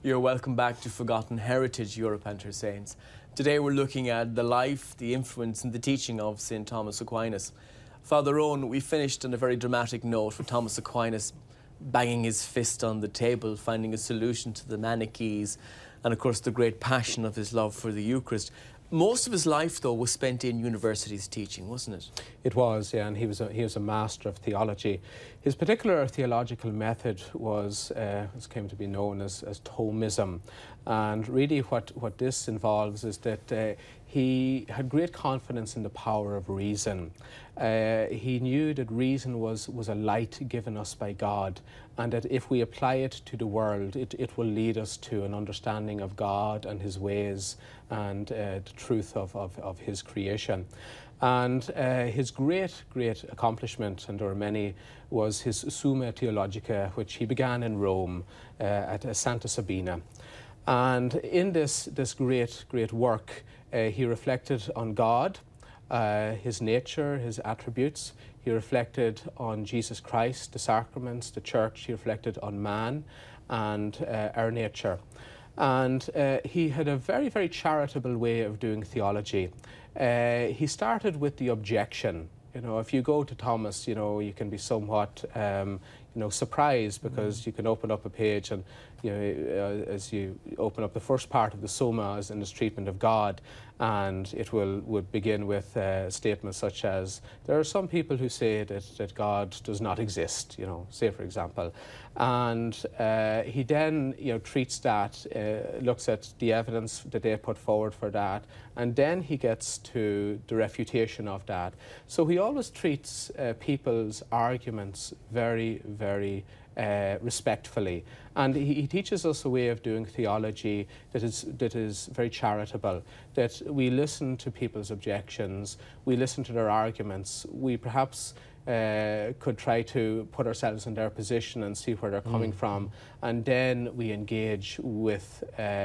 You're welcome back to Forgotten Heritage, Europe and her Saints. Today we're looking at the life, the influence and the teaching of St. Thomas Aquinas. Father Owen, we finished on a very dramatic note with Thomas Aquinas banging his fist on the table, finding a solution to the Manichees, and of course the great passion of his love for the Eucharist. Most of his life, though, was spent in universities teaching, wasn't it? It was, yeah, and he was a master of theology. His particular theological method was came to be known as Thomism, and really what this involves is that he had great confidence in the power of reason. He knew that reason was a light given us by God, and that if we apply it to the world, it will lead us to an understanding of God and His ways and the truth of His creation. And his great accomplishment, and there are many, was his Summa Theologica, which he began in Rome at Santa Sabina. And in this great work, he reflected on God, His nature, His attributes. He reflected on Jesus Christ, the sacraments, the church. He reflected on man and our nature. And he had a very charitable way of doing theology. He started with the objection. You know, if you go to Thomas, you know, you can be somewhat, surprised, because you can open up a page and, as you open up the first part of the Summa as in his treatment of God, and it would begin with statements such as, there are some people who say that God does not exist, say for example. And he then, treats that, looks at the evidence that they put forward for that, and then he gets to the refutation of that. So he always treats people's arguments very respectfully, and he teaches us a way of doing theology that is very charitable, that we listen to people's objections, we listen to their arguments, we perhaps could try to put ourselves in their position and see where they're coming from, and then we engage with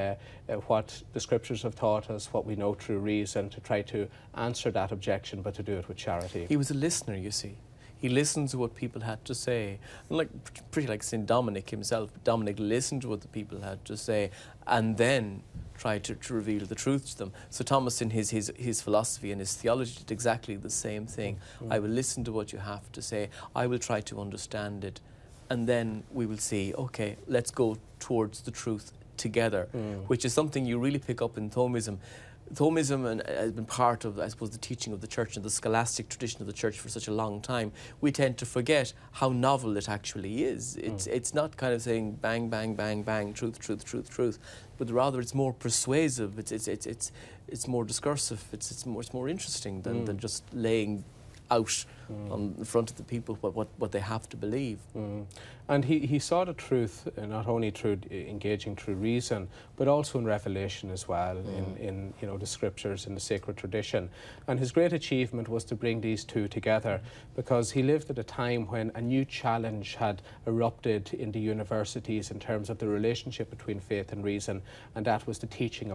what the scriptures have taught us, what we know through reason, to try to answer that objection, but to do it with charity. He was a listener, you see. He listened to what people had to say. Pretty like St. Dominic himself. Dominic listened to what the people had to say and then tried to reveal the truth to them. So Thomas, in his philosophy and his theology, did exactly the same thing. I will listen to what you have to say. I will try to understand it. And then we will see, okay, let's go towards the truth together, which is something you really pick up in Thomism. Thomism has been part of, I suppose, the teaching of the Church and the scholastic tradition of the Church for such a long time. We tend to forget how novel it actually is. It's not kind of saying bang, bang, bang, bang, truth, truth, truth, truth, but rather it's more persuasive. It's more discursive. It's more interesting than just laying out on the front of the people what they have to believe. And he saw the truth not only through engaging through reason, but also in revelation as well, in the scriptures, in the sacred tradition. And his great achievement was to bring these two together, because he lived at a time when a new challenge had erupted in the universities in terms of the relationship between faith and reason, and that was the teaching of